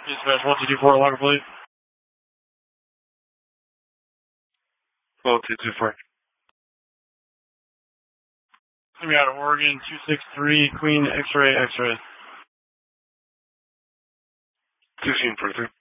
Dispatch 1224, logger, please. 12224. Coming out of Oregon, 263, Queen, X-ray, X-ray. 1643.